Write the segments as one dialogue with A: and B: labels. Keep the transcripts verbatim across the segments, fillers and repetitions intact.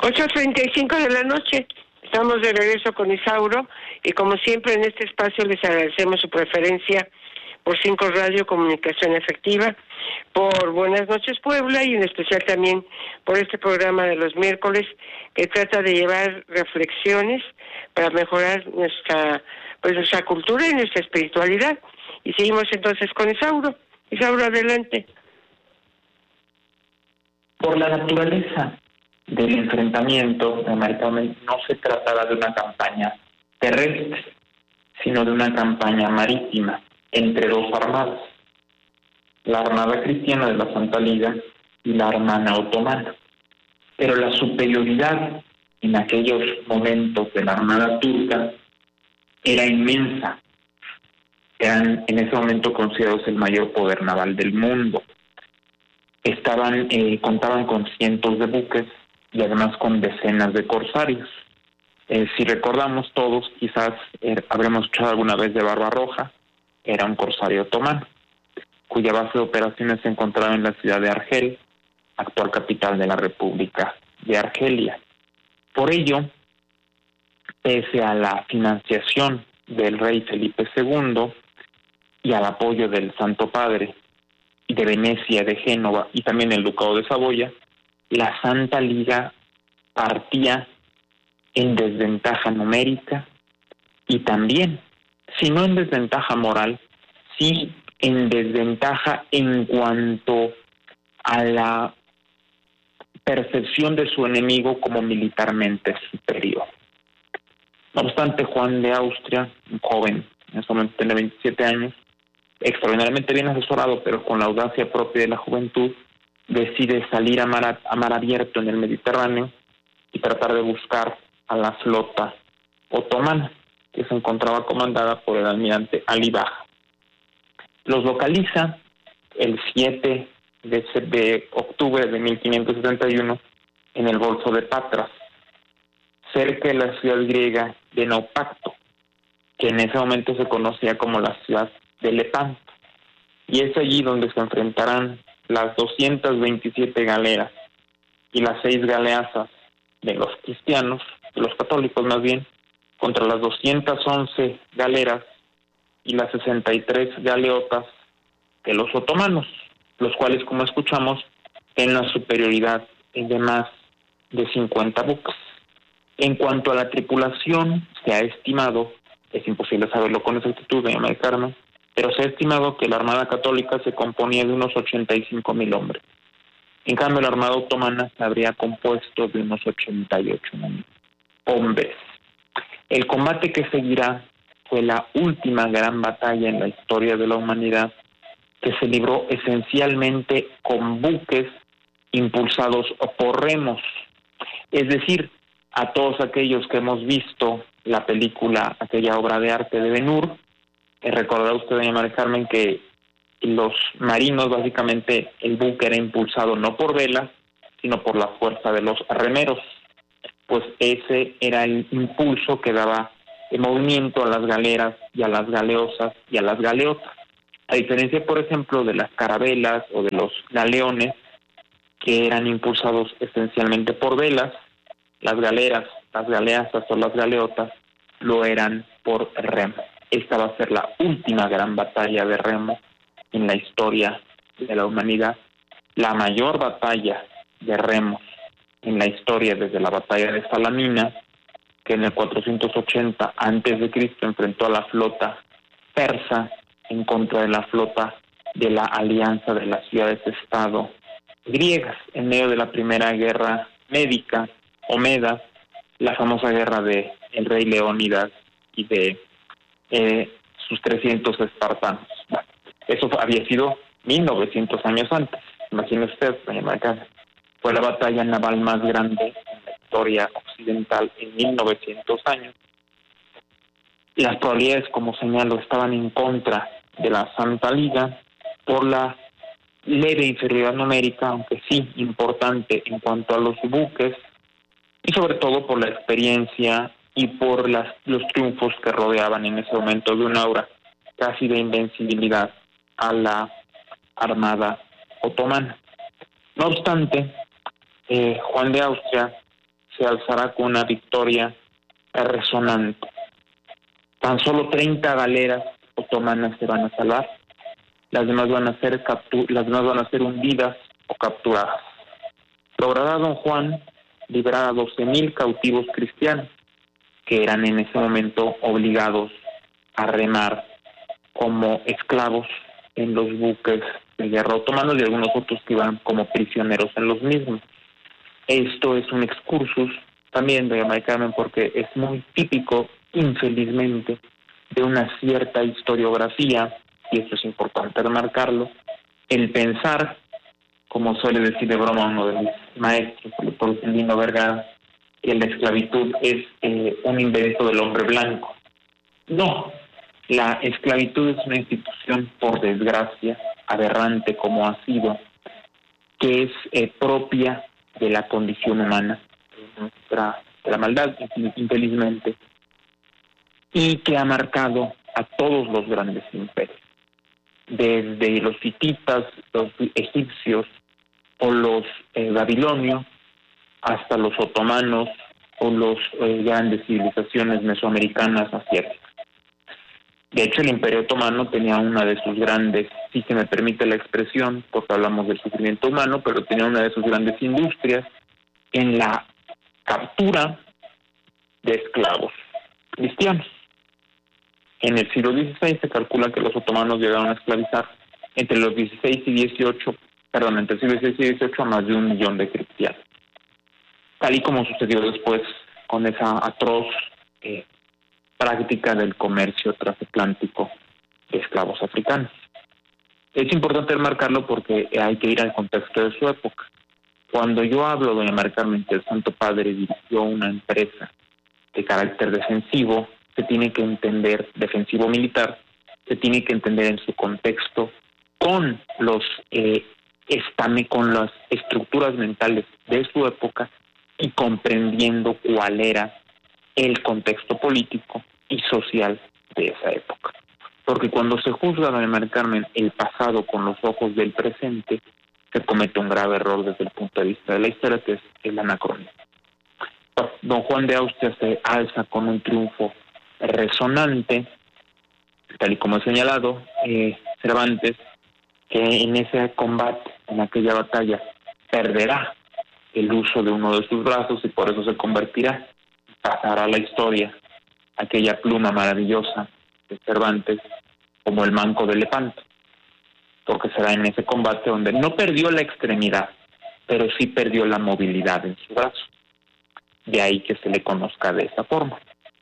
A: ocho treinta y cinco de la noche, estamos de regreso con Isauro y como siempre en este espacio les agradecemos su preferencia por Cinco Radio Comunicación Efectiva, por Buenas Noches Puebla y en especial también por este programa de los miércoles que trata de llevar reflexiones para mejorar nuestra pues nuestra cultura y nuestra espiritualidad. Y seguimos entonces con Isauro. Isauro, adelante.
B: Por la naturaleza del enfrentamiento, no se trataba de una campaña terrestre, sino de una campaña marítima entre dos armadas, la Armada Cristiana de la Santa Liga y la Armada Otomana. Pero la superioridad en aquellos momentos de la Armada turca era inmensa. Eran en ese momento considerados el mayor poder naval del mundo. Estaban, eh, contaban con cientos de buques y además con decenas de corsarios. Eh, si recordamos todos, quizás eh, habremos escuchado alguna vez de Barbarroja. Era un corsario otomano, cuya base de operaciones se encontraba en la ciudad de Argel, actual capital de la República de Argelia. Por ello, pese a la financiación del rey Felipe segundo y al apoyo del Santo Padre de Venecia, de Génova y también el Ducado de Saboya, la Santa Liga partía en desventaja numérica y también, si no en desventaja moral, sí en desventaja en cuanto a la percepción de su enemigo como militarmente superior. No obstante, Juan de Austria, un joven, en ese momento tiene veintisiete años, extraordinariamente bien asesorado, pero con la audacia propia de la juventud, decide salir a mar, a mar abierto en el Mediterráneo y tratar de buscar a la flota otomana, que se encontraba comandada por el almirante Ali Baja. Los localiza el siete de octubre de mil quinientos setenta y uno en el Golfo de Patras, cerca de la ciudad griega de Naupacto, que en ese momento se conocía como la ciudad de Lepanto, y es allí donde se enfrentarán las doscientas veintisiete galeras y las seis galeazas de los cristianos, de los católicos más bien, contra las doscientas once galeras y las sesenta y tres galeotas de los otomanos, los cuales, como escuchamos, tienen la superioridad de más de cincuenta buques. En cuanto a la tripulación, se ha estimado, es imposible saberlo con exactitud, doña María Carmen, pero se ha estimado que la Armada Católica se componía de unos ochenta y cinco mil hombres. En cambio, la Armada Otomana se habría compuesto de unos ochenta y ocho mil hombres. El combate que seguirá fue la última gran batalla en la historia de la humanidad, que se libró esencialmente con buques impulsados por remos. Es decir, a todos aquellos que hemos visto la película, aquella obra de arte de Ben-Hur, eh, recordará usted, doña María Carmen, que los marinos, básicamente, el buque era impulsado no por velas, sino por la fuerza de los remeros. Pues ese era el impulso que daba el movimiento a las galeras y a las galeosas y a las galeotas. A diferencia, por ejemplo, de las carabelas o de los galeones, que eran impulsados esencialmente por velas, las galeras, las galeazas o las galeotas lo eran por remo. Esta va a ser la última gran batalla de remo en la historia de la humanidad, la mayor batalla de remos en la historia desde la batalla de Salamina, que en el cuatrocientos ochenta antes de Cristo enfrentó a la flota persa en contra de la flota de la Alianza de las Ciudades-Estado griegas, en medio de la primera guerra médica o Meda, la famosa guerra de el rey Leónidas y de eh, sus trescientos espartanos. Bueno, eso había sido mil novecientos años antes. Imagínese usted, doña María, fue la batalla naval más grande en la historia occidental en mil novecientos años. Las probabilidades, como señalo, estaban en contra de la Santa Liga por la leve inferioridad numérica, aunque sí importante en cuanto a los buques, y sobre todo por la experiencia y por las, los triunfos que rodeaban en ese momento de un aura casi de invencibilidad a la Armada Otomana. No obstante, eh, Juan de Austria se alzará con una victoria resonante. Tan solo treinta galeras otomanas se van a salvar, las demás van a ser captu- las demás van a ser hundidas o capturadas. Logrará don Juan liberar a doce mil cautivos cristianos, que eran en ese momento obligados a remar como esclavos en los buques de guerra otomanos y algunos otros que iban como prisioneros en los mismos. Esto es un excursus también, doña María Carmen, porque es muy típico, infelizmente, de una cierta historiografía, y esto es importante remarcarlo, el pensar, como suele decir de broma uno de mis maestros, el doctor Celino Vergara, que la esclavitud es eh, un invento del hombre blanco. No, la esclavitud es una institución, por desgracia, aberrante como ha sido, que es eh, propia de la condición humana, de, nuestra, de la maldad, infelizmente, y que ha marcado a todos los grandes imperios, desde los hititas, los egipcios o los eh, babilonios, hasta los otomanos o las eh, grandes civilizaciones mesoamericanas asiáticas. De hecho, el Imperio Otomano tenía una de sus grandes, si se me permite la expresión, porque hablamos del sufrimiento humano, pero tenía una de sus grandes industrias en la captura de esclavos cristianos. En el siglo dieciséis se calcula que los otomanos llegaron a esclavizar entre los dieciséis y dieciocho, perdón, entre el siglo dieciséis y dieciocho a más de un millón de cristianos. Tal y como sucedió después con esa atroz eh, práctica del comercio transatlántico de esclavos africanos. Es importante remarcarlo porque hay que ir al contexto de su época. Cuando yo hablo, doña María Carmen, que el Santo Padre dirigió una empresa de carácter defensivo, se tiene que entender, defensivo militar, se tiene que entender en su contexto con los eh, estame, con las estructuras mentales de su época y comprendiendo cuál era el contexto político y social de esa época. Porque cuando se juzga, doña María Carmen, el pasado con los ojos del presente, se comete un grave error desde el punto de vista de la historia, que es el anacronismo. Don Juan de Austria se alza con un triunfo resonante, tal y como he señalado, eh, Cervantes, que en ese combate, en aquella batalla, perderá el uso de uno de sus brazos y por eso se convertirá, pasará a la historia, aquella pluma maravillosa de Cervantes, como el manco de Lepanto, porque será en ese combate donde no perdió la extremidad, pero sí perdió la movilidad en su brazo. De ahí que se le conozca de esa forma.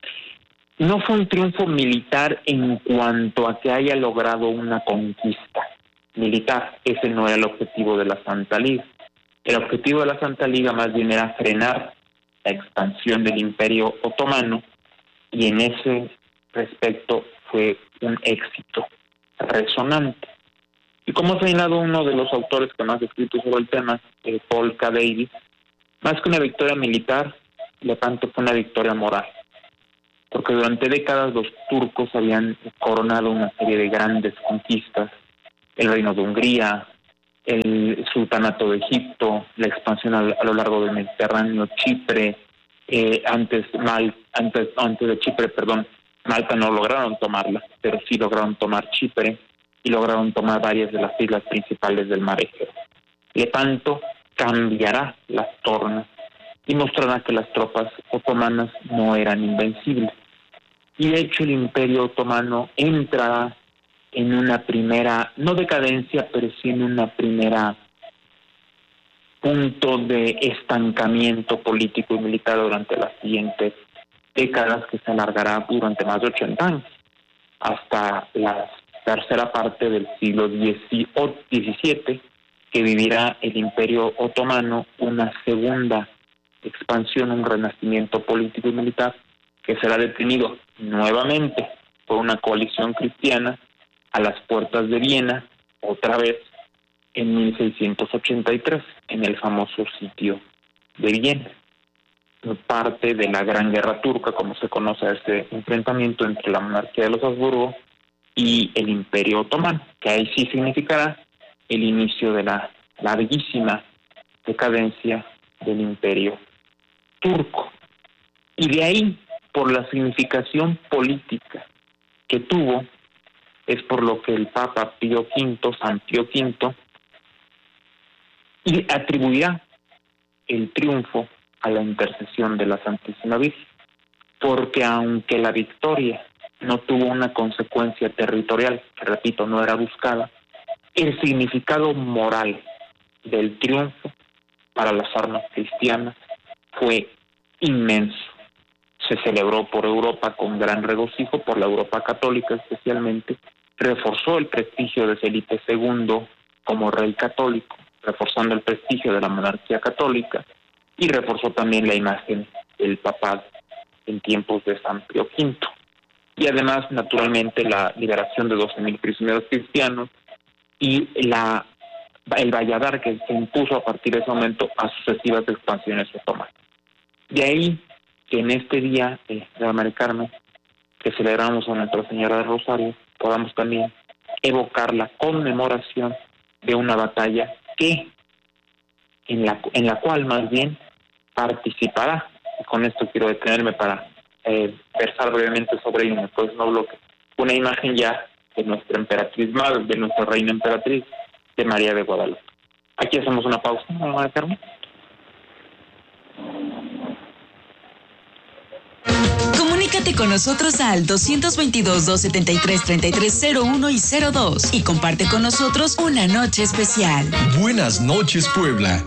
B: No fue un triunfo militar en cuanto a que haya logrado una conquista militar. Ese no era el objetivo de la Santa Liga. El objetivo de la Santa Liga más bien era frenar la expansión del Imperio Otomano y en ese respecto fue un éxito resonante. Y como ha señalado uno de los autores que más ha escrito sobre el tema, eh, Paul K. Davis, más que una victoria militar, Lepanto fue una victoria moral, porque durante décadas los turcos habían coronado una serie de grandes conquistas, el reino de Hungría, el sultanato de Egipto, la expansión a, a lo largo del Mediterráneo, Chipre, eh, antes, Mal, antes, antes de Chipre, perdón, Malta no lograron tomarla, pero sí lograron tomar Chipre y lograron tomar varias de las islas principales del mar Egeo. Lepanto cambiará las tornas y mostrará que las tropas otomanas no eran invencibles. Y de hecho el Imperio Otomano entrará en una primera, no decadencia, pero sí en una primera punto de estancamiento político y militar durante las siguientes décadas, que se alargará durante más de ochenta años, hasta la tercera parte del siglo diecisiete, que vivirá el Imperio Otomano una segunda expansión, un renacimiento político y militar, que será detenido nuevamente por una coalición cristiana a las puertas de Viena, otra vez en mil seiscientos ochenta y tres, en el famoso sitio de Viena. Parte de la Gran Guerra Turca, como se conoce este enfrentamiento entre la monarquía de los Habsburgo y el Imperio Otomano, que ahí sí significará el inicio de la larguísima decadencia del Imperio turco. Y de ahí, por la significación política que tuvo, es por lo que el Papa Pío quinto, San Pío quinto, y atribuirá el triunfo a la intercesión de la Santísima Virgen, porque aunque la victoria no tuvo una consecuencia territorial, que repito, no era buscada, el significado moral del triunfo para las armas cristianas fue inmenso. Se celebró por Europa con gran regocijo, por la Europa católica especialmente, reforzó el prestigio de Felipe segundo como rey católico, reforzando el prestigio de la monarquía católica, y reforzó también la imagen del papado en tiempos de San Pío quinto. Y además, naturalmente, la liberación de doce mil prisioneros cristianos y la el valladar que se impuso a partir de ese momento a sucesivas expansiones otomanas. De ahí que en este día eh, de Mari Carmen, que celebramos a Nuestra Señora del Rosario, podamos también evocar la conmemoración de una batalla que en la en la cual más bien participará. Y con esto quiero detenerme para eh, versar brevemente sobre ello en el próximo bloque. Una imagen ya de nuestra emperatriz madre, de nuestra reina emperatriz, de María de Guadalupe. Aquí hacemos una pausa, ¿no, María Carmen?
C: Comunícate con nosotros al dos veintidós, doscientos setenta y tres, treinta y tres cero uno y cero dos y comparte con nosotros una noche especial.
D: Buenas noches, Puebla.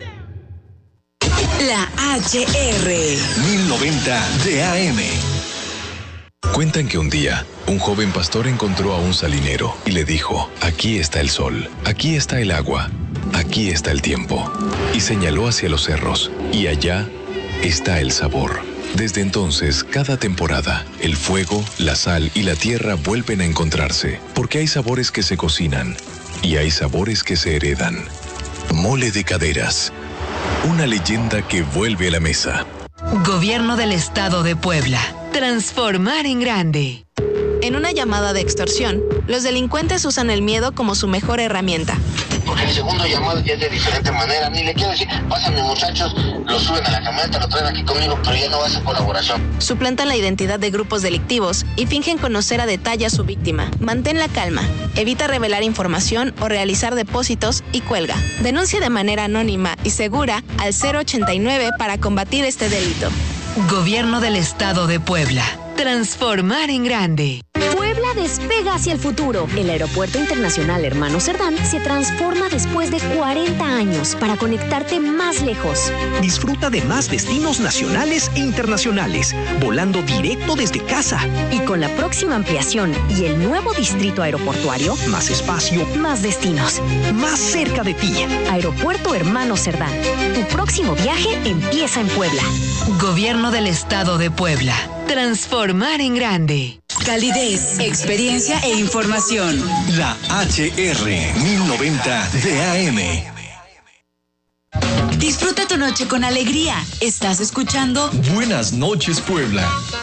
C: La H R
D: mil noventa de A M.
E: Cuentan que un día, un joven pastor encontró a un salinero y le dijo: aquí está el sol, aquí está el agua, aquí está el tiempo. Y señaló hacia los cerros, y allá está el sabor. Desde entonces, cada temporada, el fuego, la sal y la tierra vuelven a encontrarse, porque hay sabores que se cocinan y hay sabores que se heredan. Mole de Caderas, una leyenda que vuelve a la mesa.
C: Gobierno del Estado de Puebla. Transformar en grande.
F: En una llamada de extorsión, los delincuentes usan el miedo como su mejor herramienta.
G: Porque el segundo llamado ya es de diferente manera. Ni le quiero decir, pásame muchachos, lo suben a la camioneta, lo traen aquí conmigo, pero ya no va a ser colaboración.
F: Suplantan la identidad de grupos delictivos y fingen conocer a detalle a su víctima. Mantén la calma, evita revelar información o realizar depósitos y cuelga. Denuncia de manera anónima y segura al cero ochenta y nueve para combatir este delito.
C: Gobierno del Estado de Puebla. Transformar en grande.
H: Puebla despega hacia el futuro. El Aeropuerto Internacional Hermano Cerdán se transforma después de cuarenta años para conectarte más lejos.
I: Disfruta de más destinos nacionales e internacionales, volando directo desde casa.
H: Y con la próxima ampliación y el nuevo distrito aeroportuario,
I: más espacio,
H: más destinos,
I: más cerca de ti.
H: Aeropuerto Hermano Cerdán. Tu próximo viaje empieza en Puebla.
C: Gobierno del Estado de Puebla. Transformar en grande. Calidez, experiencia e información.
D: La H R mil noventa de A M.
C: Disfruta tu noche con alegría. Estás escuchando
D: Buenas noches, Puebla.